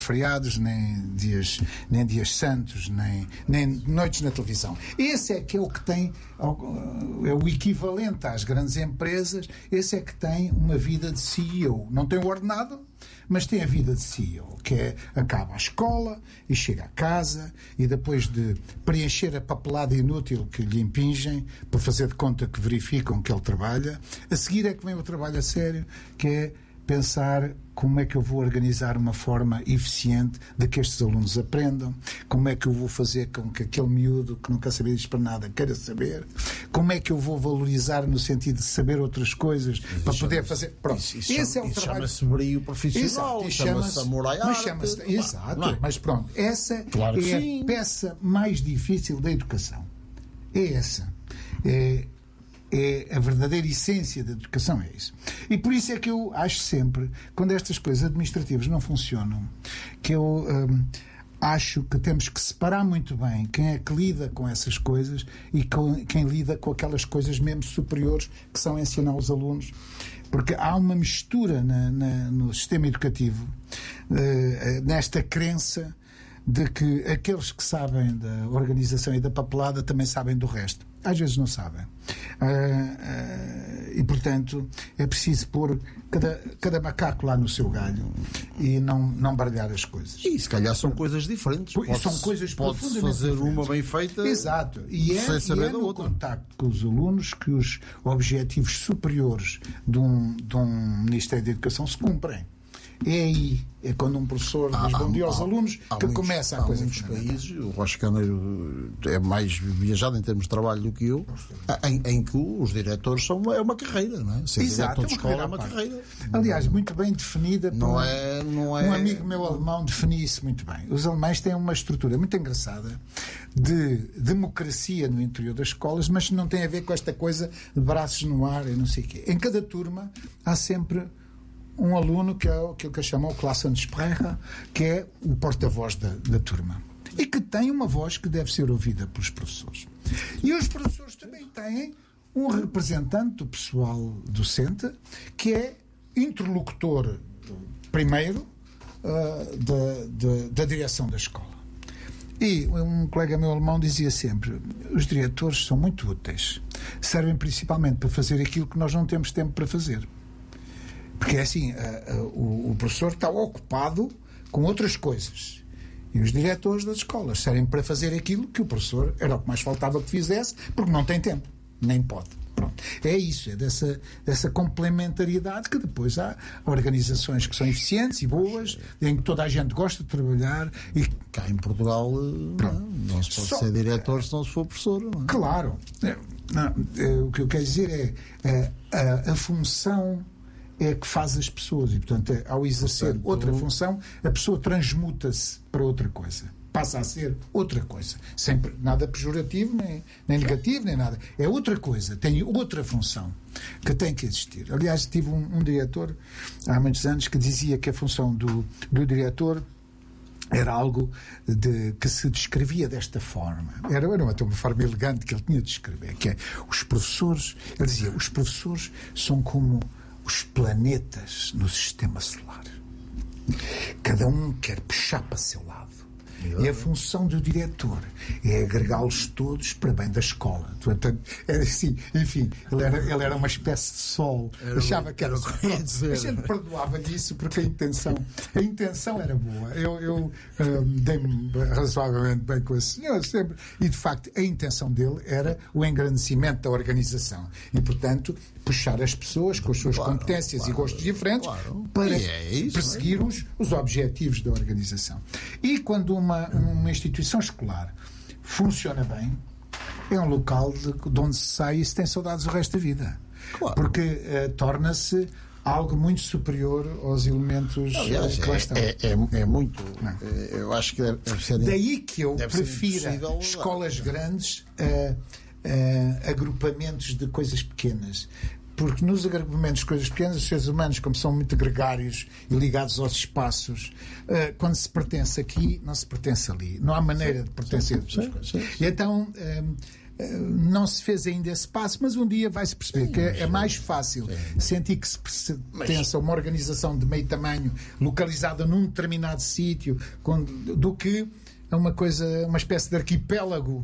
feriados, nem dias santos, nem noites na televisão. Esse é que é o que tem, é o equivalente às grandes empresas, esse é que tem uma vida de CEO. Não tem o ordenado, mas tem a vida de CEO, que é, acaba a escola e chega a casa e depois de preencher a papelada inútil que lhe impingem, para fazer de conta que verificam que ele trabalha, a seguir é que vem o trabalho a sério, que é pensar como é que eu vou organizar uma forma eficiente de que estes alunos aprendam, como é que eu vou fazer com que aquele miúdo que nunca sabia disso para nada queira saber, como é que eu vou valorizar no sentido de saber outras coisas para poder fazer. Pronto, esse é o trabalho. Chama-se brio profissional, chama-se samurai arte. Exato, mas pronto, essa é a peça mais difícil da educação. É essa. É a verdadeira essência da educação, é isso. E por isso é que eu acho sempre, quando estas coisas administrativas não funcionam, que eu acho que temos que separar muito bem quem é que lida com essas coisas e quem lida com aquelas coisas mesmo superiores que são ensinar aos alunos. Porque há uma mistura no sistema educativo, nesta crença de que aqueles que sabem da organização e da papelada também sabem do resto. Às vezes não sabem. E, portanto, é preciso pôr cada macaco lá no seu galho e não baralhar as coisas. E se calhar são coisas diferentes. São coisas pode-se fazer diferentes. Uma bem feita. Exato. E é no outra. Contacto com os alunos que os objetivos superiores de um Ministério da Educação se cumprem. É aí, é quando um professor diz bom dia aos alunos que começa a coisa. Há muitos países, o Rocha Caneiro é mais viajado em termos de trabalho do que eu, em que os diretores é uma carreira, não é? Ser diretor de escola é uma carreira. Aliás, muito bem definida. Não é... Um amigo meu alemão definiu isso muito bem. Os alemães têm uma estrutura muito engraçada de democracia no interior das escolas, mas não tem a ver com esta coisa de braços no ar e não sei o quê. Em cada turma há sempre um aluno que é aquilo que chamam o Klassensprecher, que é o porta-voz da turma. E que tem uma voz que deve ser ouvida pelos professores. E os professores também têm um representante do pessoal docente, que é interlocutor primeiro da direção da escola. E um colega meu alemão dizia sempre: os diretores são muito úteis. Servem principalmente para fazer aquilo que nós não temos tempo para fazer. Porque é assim, o professor está ocupado com outras coisas. E os diretores das escolas servem para fazer aquilo que o professor era o que mais faltava que fizesse, porque não tem tempo, nem pode. Pronto. É isso, é dessa complementariedade que depois há organizações que são eficientes e boas, em que toda a gente gosta de trabalhar. E cá em Portugal não se pode ser diretor se não se for professor. Não é? Claro. O que eu quero dizer é a função é que faz as pessoas e, portanto, ao exercer outra função, a pessoa transmuta-se para outra coisa. Passa a ser outra coisa. Sempre nada pejorativo, nem negativo, nem nada. É outra coisa, tem outra função que tem que existir. Aliás, tive um diretor há muitos anos que dizia que a função do diretor era algo que se descrevia desta forma. Era uma forma elegante que ele tinha de descrever, que é os professores, ele dizia, os professores são como os planetas no sistema solar. Cada um quer puxar para o seu lado. E a função do diretor é agregá-los todos para bem da escola. Portanto, era assim, enfim, ele era uma espécie de sol. Achava que era o que ia dizer. A gente perdoava-lhe isso porque a intenção era boa. Eu dei-me razoavelmente bem com esse senhor sempre. E, de facto, a intenção dele era o engrandecimento da organização. E, portanto, puxar as pessoas com as suas competências e gostos diferentes para perseguir os objetivos da organização. E quando uma instituição escolar funciona bem, é um local de onde se sai e se tem saudades o resto da vida. Claro. Porque torna-se algo muito superior aos elementos que lá estão. É muito. Eu acho que deve ser. Daí que eu prefiro escolas grandes a agrupamentos de coisas pequenas. Porque nos agrupamentos de coisas pequenas, os seres humanos, como são muito gregários e ligados aos espaços, quando se pertence aqui, não se pertence ali. Não há maneira de pertencer a outras coisas. E então, não se fez ainda esse passo, mas um dia vai-se perceber que é mais fácil sentir que se pertence a uma organização de meio tamanho, localizada num determinado sítio, do que a uma espécie de arquipélago.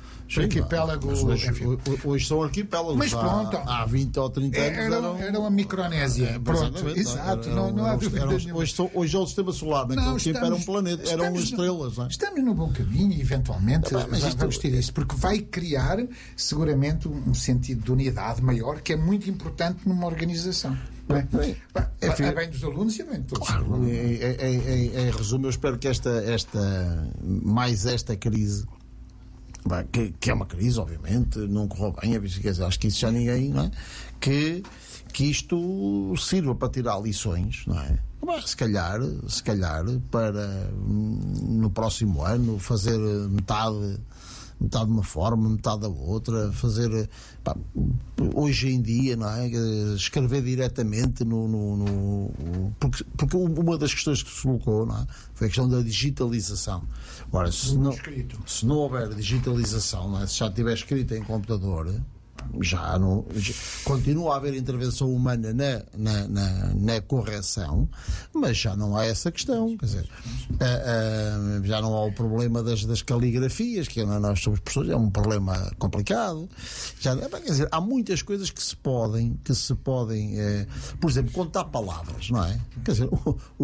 Hoje são arquipélagos. Mas pronto, há 20 ou 30 anos era uma Micronésia. Pronto, exato, não há dúvida nenhuma. Hoje é o sistema solar, naquele tempo era um planeta, eram estrelas. Estamos no bom caminho, eventualmente vamos ter isso, porque vai criar seguramente um sentido de unidade maior, que é muito importante numa organização. É bem dos alunos e é bem de todos. Claro, em resumo, eu espero que esta crise, que é uma crise, obviamente, não correu bem, acho que isso já ninguém, não é? Que isto sirva para tirar lições, não é? Se calhar, para no próximo ano fazer metade de uma forma, metade da outra, fazer hoje em dia, não é? Escrever diretamente porque uma das questões que se colocou, não é? Foi a questão da digitalização. Agora, se não houver digitalização, não é? Se já estiver escrito em computador, já continua a haver intervenção humana na correção, mas já não há essa questão, quer dizer, já não há o problema das caligrafias, que nós somos pessoas, é um problema complicado. Quer dizer, há muitas coisas que se podem por exemplo, contar palavras, não é? Quer dizer,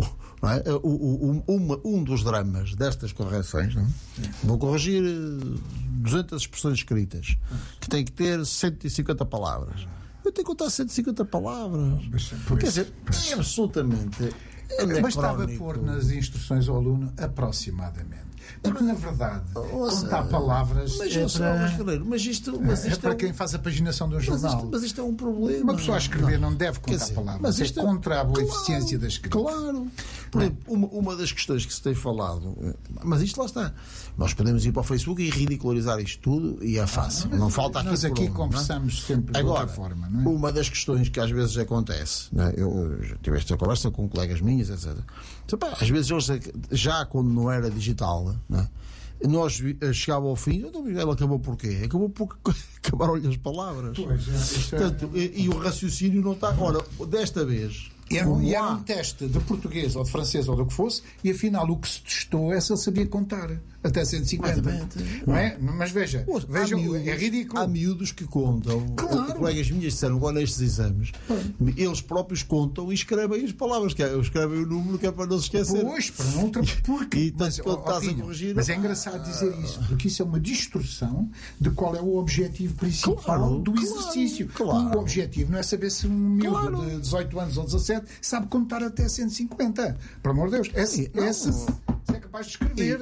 um dos dramas destas correções, não é? Vou corrigir 200 expressões escritas que tem que ter 150 palavras. Eu tenho que contar 150 palavras. Quer dizer, é absolutamente anacrónico. Bastava pôr nas instruções ao aluno aproximadamente. Porque, na verdade, contar palavras é para quem faz a paginação de um jornal. Mas isto é um problema. Uma pessoa a escrever não deve contar palavras. Mas isto é contra a boa eficiência da escrita. Claro. Por exemplo, uma das questões que se tem falado, mas isto lá está. Nós podemos ir para o Facebook e ridicularizar isto tudo e é fácil. Não falta aqui. Nós aqui conversamos sempre de outra forma. Não é? Uma das questões que às vezes acontece, não é? Eu tive esta conversa com colegas minhas, etc. Então, às vezes eles, já quando não era digital, não é? Nós chegava ao fim, ela acabou por quê? Acabou porque acabaram-lhe as palavras. Portanto, e o raciocínio não está. Ora, desta vez. Era um teste de português ou de francês ou do que fosse, e afinal o que se testou é se ele sabia contar até 150. Não é? Mas vejam, é ridículo. Há miúdos que contam. Claro. Colegas minhas disseram agora nestes exames, eles próprios contam e escrevem as palavras, escrevem o número que é para não se esquecer. Pois, para não porque mas, estás a corrigir. Mas é engraçado dizer isso, porque isso é uma distorção de qual é o objetivo principal do exercício. O objetivo não é saber se um miúdo de 18 anos ou 17 sabe contar até 150. Por amor de Deus, é capaz de escrever.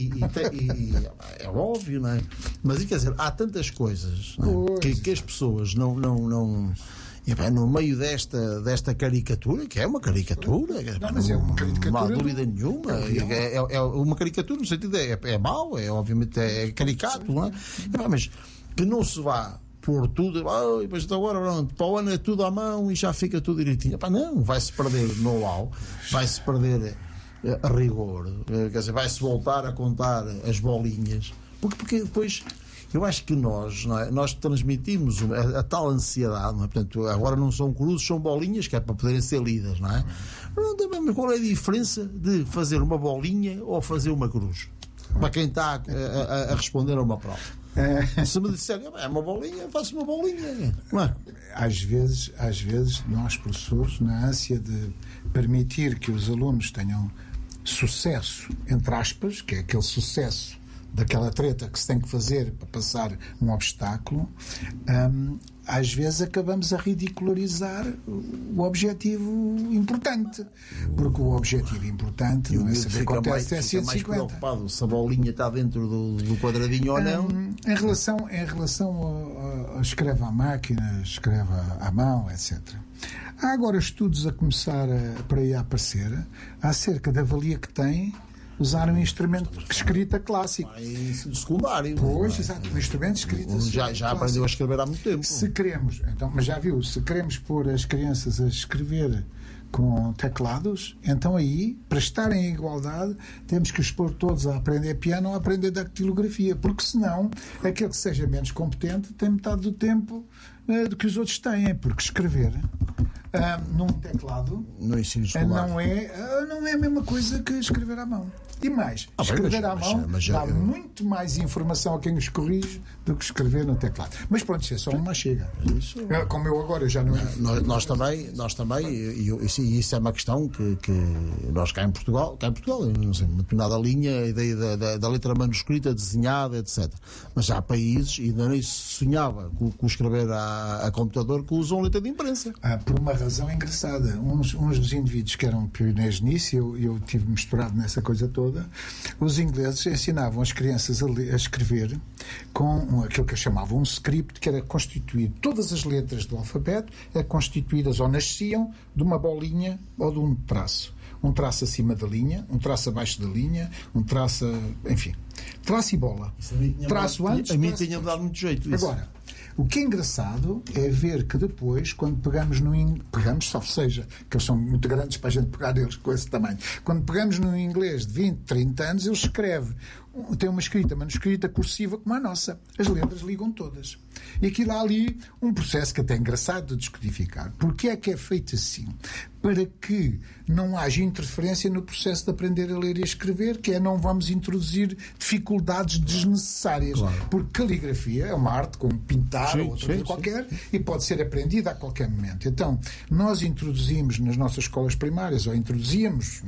É óbvio, não é? Mas quer dizer, há tantas coisas, não é? que as pessoas não no meio desta caricatura, que é uma caricatura, não há dúvida nenhuma, é uma caricatura no sentido é mau, obviamente é caricato, não é? Mas que não se vá por tudo, mas agora pronto, para o ano é tudo à mão e já fica tudo direitinho. Não, vai-se perder know-how, vai-se perder a rigor, quer dizer, vai-se voltar a contar as bolinhas, porque depois eu acho que nós transmitimos a tal ansiedade, não é? Portanto, agora não são cruzes, são bolinhas, que é para poderem ser lidas, não é? Mas qual é a diferença de fazer uma bolinha ou fazer uma cruz? Para quem está a responder a uma prova. Se me disserem, é uma bolinha, faço uma bolinha. Não é? Às vezes, nós, professores, na ânsia de permitir que os alunos tenham sucesso, entre aspas, que é aquele sucesso daquela treta que se tem que fazer para passar um obstáculo, às vezes acabamos a ridicularizar o objetivo importante, porque o objetivo importante não é saber quanto é 150. Mais preocupado se a bolinha está dentro do quadradinho ou não. Em relação a escreve à máquina, escreve à mão, etc. Há agora estudos a começar para aí a aparecer acerca da valia que tem usar um instrumento de escrita clássico. Secundário. Pois, exato, um instrumento de escrita já aprendeu a escrever há muito tempo. Se queremos, então, mas já viu, se queremos pôr as crianças a escrever com teclados, então aí, para estarem em igualdade, temos que os pôr todos a aprender piano ou a aprender dactilografia, porque senão aquele que seja menos competente tem metade do tempo do que os outros têm, porque escrever num teclado no ensino escolar não é a mesma coisa que escrever à mão. E mais, escrever à mão dá muito mais informação a quem os corrige do que escrever no teclado. Mas pronto, isso é só uma chega. Isso. Como eu agora já não... Nós também, e isso é uma questão que nós cá em Portugal, não sei, uma determinada linha, a ideia da letra manuscrita, desenhada, etc. Mas há países, e ainda nem se sonhava com escrever a computador, que usam letra de imprensa. Por uma razão engraçada. Uns dos indivíduos que eram pioneiros nisso, eu tive misturado nessa coisa toda, os ingleses ensinavam as crianças a escrever com aquilo que eu chamava um script, que era constituir todas as letras do alfabeto, constituídas ou nasciam de uma bolinha ou de um traço. Um traço acima da linha, um traço abaixo da linha, um traço, enfim, traço e bola. Traço antes. A mim tinha-me dado muito jeito isso. Agora, o que é engraçado é ver que depois, quando pegamos só seja, que eles são muito grandes para a gente pegar eles com esse tamanho, quando pegamos no inglês de 20, 30 anos, ele escreve, tem uma escrita manuscrita cursiva como a nossa. As letras ligam todas. E aquilo há ali um processo que até é engraçado de descodificar. Porquê é que é feito assim? Para que não haja interferência no processo de aprender a ler e a escrever, que é não vamos introduzir dificuldades desnecessárias. Claro. Porque caligrafia é uma arte como pintar ou outra coisa qualquer e pode ser aprendida a qualquer momento. Então, nós introduzimos nas nossas escolas primárias, ou introduzimos,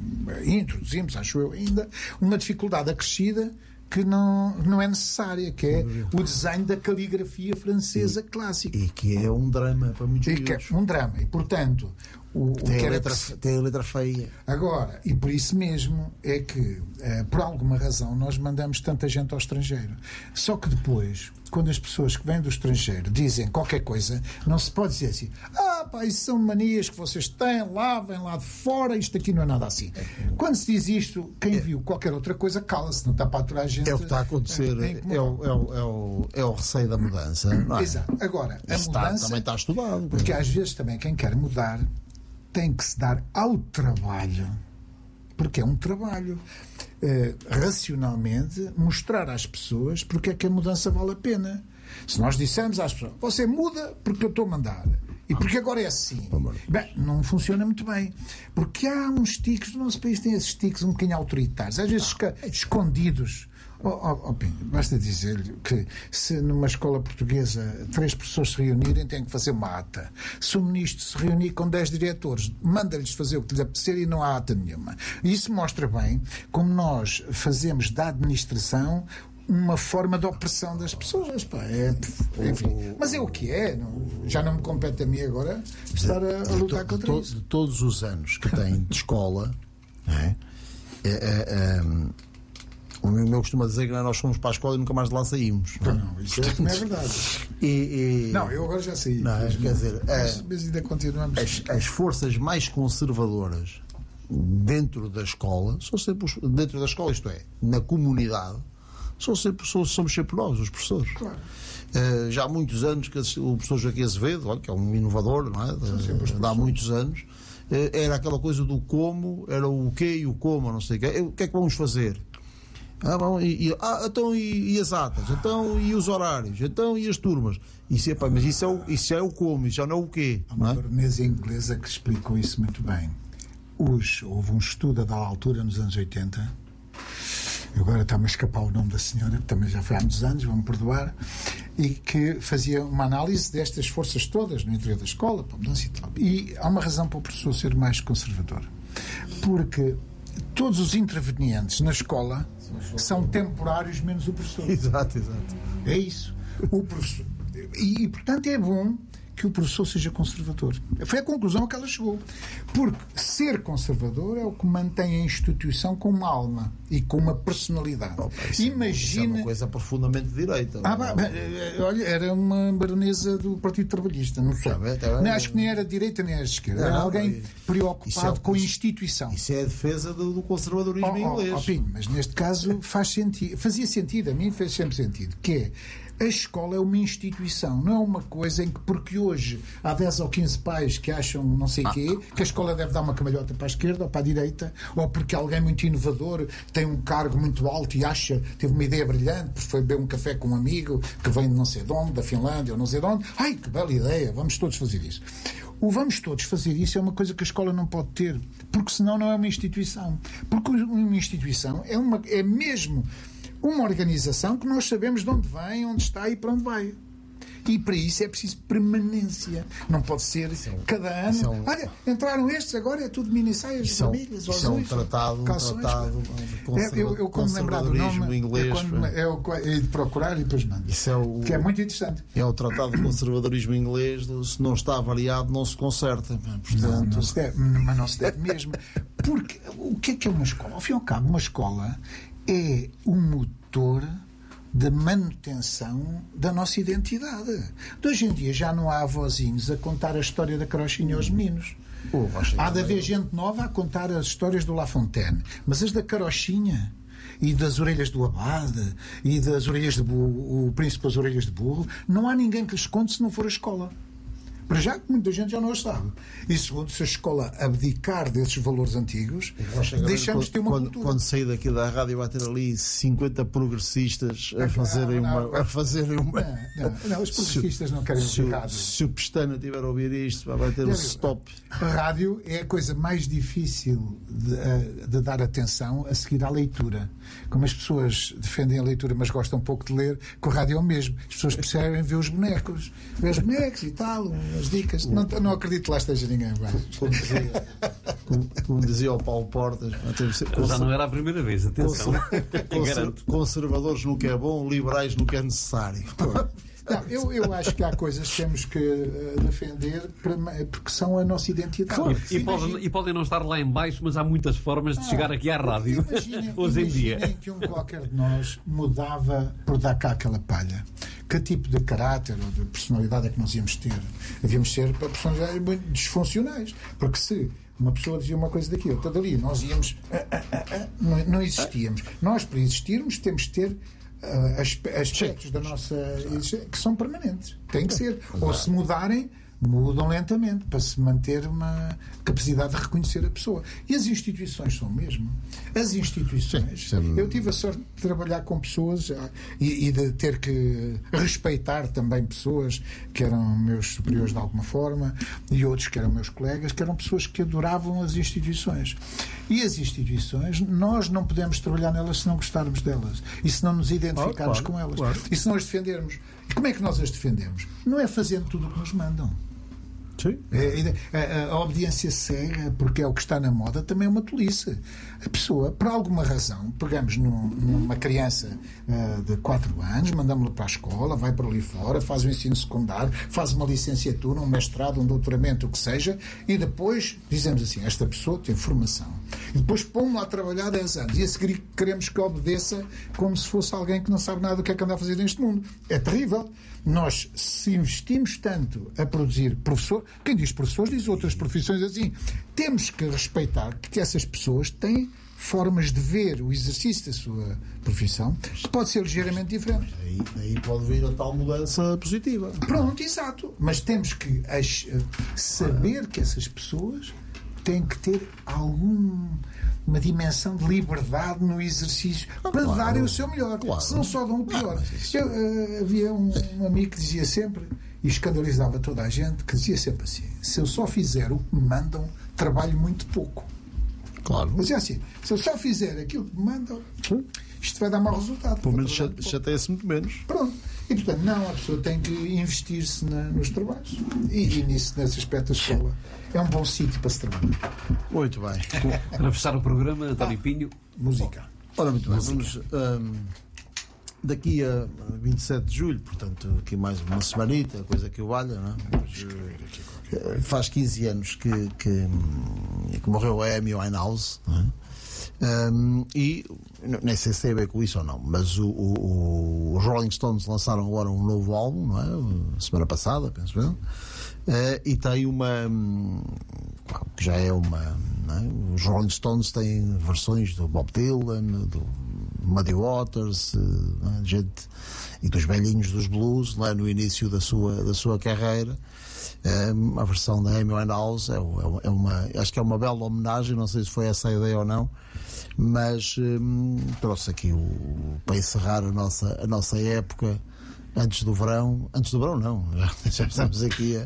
acho eu ainda, uma dificuldade acrescida que não é necessária, que é o desenho da caligrafia francesa clássica. E que é um drama para muitos miúdos. Um drama. E, portanto, tem a letra feia. Agora, e por isso mesmo é que, por alguma razão, nós mandamos tanta gente ao estrangeiro. Só que depois, quando as pessoas que vêm do estrangeiro dizem qualquer coisa, não se pode dizer assim: isso são manias que vocês têm, vêm lá de fora, isto aqui não é nada assim. Quando se diz isto, quem viu qualquer outra coisa cala-se, não está para aturar a gente. É o que está a acontecer, é o receio da mudança. Não é? Exato. Agora, a mudança também está estudado. Porque às vezes também quem quer mudar tem que se dar ao trabalho, porque é um trabalho, racionalmente mostrar às pessoas porque é que a mudança vale a pena. Se nós dissermos às pessoas: você muda porque eu estou a mandar e porque agora é assim, não funciona muito bem, porque há uns tiques, o nosso país tem esses tiques um bocadinho autoritários, às vezes escondidos. Basta dizer-lhe que se numa escola portuguesa 3 professores se reunirem, têm que fazer uma ata. Se o ministro se reunir com 10 diretores, manda-lhes fazer o que lhes apetecer e não há ata nenhuma. Isso mostra bem como nós fazemos da administração uma forma de opressão das pessoas. Enfim. Mas é o que é. Já não me compete a mim agora estar a lutar contra isso. De todos os anos que tem de escola, o meu costuma dizer que nós fomos para a escola e nunca mais de lá saímos. Não, isso não é verdade. Não, eu agora já saí. Quer dizer, mas ainda continuamos. As forças mais conservadoras dentro da escola são sempre dentro da escola, isto é, na comunidade, somos sempre nós, os professores. Claro. Já há muitos anos que o professor Joaquim Azevedo, que é um inovador, não é? Há muitos anos, era aquela coisa do como, era o quê e o como, não sei o quê. O que é que vamos fazer? Então e as atas? Então e os horários? Então e as turmas? Mas isso é o como, isso já não é o quê. Há uma baronesa inglesa que explicou isso muito bem. Houve um estudo a da altura, nos anos 80, agora está-me a escapar o nome da senhora, que também já foi há muitos anos, vão-me perdoar, e que fazia uma análise destas forças todas no interior da escola, para a mudança e tal. E há uma razão para o professor ser mais conservador. Porque todos os intervenientes na escola são temporários, menos o professor. Exato. É isso. O professor. E, portanto, é bom que o professor seja conservador. Foi a conclusão a que ela chegou. Porque ser conservador é o que mantém a instituição com uma alma e com uma personalidade. Imagina... Isso é uma coisa profundamente de direita. Olha, era uma baronesa do Partido Trabalhista, não sei. Acho que nem era de direita nem era de esquerda. Era alguém preocupado com a instituição. Isso é a defesa do conservadorismo inglês. Mas neste caso fazia sentido, a mim fez sempre sentido, que é: a escola é uma instituição, não é uma coisa em que, porque hoje há 10 ou 15 pais que acham não sei o quê, que a escola deve dar uma cambalhota para a esquerda ou para a direita, ou porque alguém muito inovador tem um cargo muito alto e teve uma ideia brilhante, porque foi beber um café com um amigo que vem de não sei de onde, da Finlândia ou não sei de onde. Ai, que bela ideia, vamos todos fazer isso. O vamos todos fazer isso é uma coisa que a escola não pode ter, porque senão não é uma instituição. Porque uma instituição é mesmo uma organização que nós sabemos de onde vem, onde está e para onde vai. E para isso é preciso permanência. Não pode ser cada ano. Olha, entraram estes, agora é tudo minissaias, famílias, isso azuis, é um tratado eu quando me lembrar do nome, inglês, é de procurar e depois mando. Que é muito interessante. É o tratado de conservadorismo inglês, se não está avaliado, não se conserta. Portanto, mas não se deve mesmo. Porque o que é uma escola? Ao fim e ao cabo, uma escola é um motor da manutenção da nossa identidade. De hoje em dia já não há avózinhos a contar a história da carochinha aos meninos. Há de haver gente nova a contar as histórias do La Fontaine, mas as da carochinha e das orelhas do abade e das orelhas de burro, o príncipe das orelhas de burro, não há ninguém que lhes conte se não for a escola. Para já, muita gente já não as sabe. E segundo, se a escola abdicar desses valores antigos, deixamos de ter uma cultura. Quando sair daqui da rádio vai ter ali 50 progressistas a fazerem uma... Não, os progressistas não querem abdicar. Se o Pestana tiver a ouvir isto, vai ter um stop. A rádio é a coisa mais difícil de dar atenção a seguir à leitura. Como as pessoas defendem a leitura, mas gostam pouco de ler, com a rádio é o mesmo. As pessoas percebem ver os bonecos e tal, as dicas. Não acredito que lá esteja ninguém. Como dizia o Paulo Portas, já não era a primeira vez, atenção. Conservadores no que é bom, liberais no que é necessário. Não, eu acho que há coisas que temos que defender porque são a nossa identidade. E podem não estar lá em baixo, mas há muitas formas de chegar aqui à rádio. Hoje em dia. Imaginem que qualquer de nós mudava por dar cá aquela palha. Que tipo de caráter ou de personalidade é que nós íamos ter? Havíamos ser para personalidades muito disfuncionais. Porque se uma pessoa dizia uma coisa daqui, outra dali, nós íamos... Não existíamos. Nós, para existirmos, temos de ter aspectos da nossa existência que são permanentes. Tem que ser. Ou se mudarem, mudam lentamente para se manter uma capacidade de reconhecer a pessoa. E as instituições são o mesmo. As instituições... Eu tive a sorte de trabalhar com pessoas e de ter que respeitar também pessoas que eram meus superiores de alguma forma e outros que eram meus colegas, que eram pessoas que adoravam as instituições. E as instituições, nós não podemos trabalhar nelas se não gostarmos delas e se não nos identificarmos com elas. E se não as defendermos. E como é que nós as defendemos? Não é fazendo tudo o que nos mandam. Sim. A obediência cega, porque é o que está na moda, também é uma tolice. A pessoa, por alguma razão, pegamos numa criança de 4 anos, mandamos-la para a escola, vai para ali fora, faz o ensino secundário, faz uma licenciatura, um mestrado, um doutoramento, o que seja, e depois dizemos assim, esta pessoa tem formação. E depois pomos-la a trabalhar 10 anos. E a seguir queremos que obedeça como se fosse alguém que não sabe nada do que é que anda a fazer neste mundo. É terrível. Nós, se investimos tanto a produzir professor, quem diz professores diz outras profissões assim, temos que respeitar que essas pessoas têm formas de ver o exercício da sua profissão que pode ser ligeiramente diferente. Aí pode vir a tal mudança positiva. Pronto, exato. Mas temos que saber que essas pessoas têm que ter uma dimensão de liberdade no exercício para darem o seu melhor. Se não só dão o pior. Havia um amigo que dizia sempre, e escandalizava toda a gente, que dizia sempre assim, se eu só fizer o que me mandam, trabalho muito pouco. Claro. Mas é assim, se eu só fizer aquilo que me mandam, isto vai dar mau resultado. Pelo menos chateia-se muito menos. Pronto. E portanto, não, a pessoa tem que investir-se nos trabalhos. E nesse aspecto a escola é um bom sítio para se trabalhar. Muito bem. Para fechar o programa, António Pinho. Música. Ora, muito bem. Vamos daqui a 27 de julho, portanto, aqui mais uma semanita, coisa que o valha, não é? Faz 15 anos que morreu a Amy Winehouse, não é? E nem sei se tem a ver com isso ou não, mas os Rolling Stones lançaram agora um novo álbum, não é? Semana passada, penso eu, e tem que já é uma, não é? Os Rolling Stones têm versões do Bob Dylan, Muddy Waters, gente, e dos velhinhos dos blues, lá no início da sua carreira. A versão da Amy Winehouse acho que é uma bela homenagem, não sei se foi essa a ideia ou não, mas trouxe aqui para encerrar a nossa época antes do verão não, já estamos aqui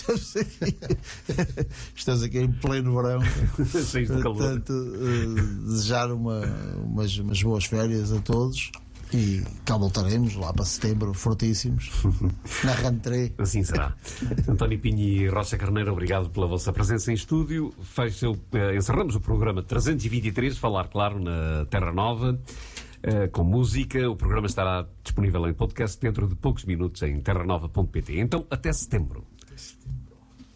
em pleno verão. Cheio de calor. Portanto, desejar umas boas férias a todos. E cá voltaremos lá para setembro, fortíssimos, na rentrée. Assim será. António Pinho e Rocha Carneiro, obrigado pela vossa presença em estúdio. Encerramos o programa 323, falar, claro, na Terra Nova, com música. O programa estará disponível em podcast dentro de poucos minutos em terranova.pt. Então, até setembro.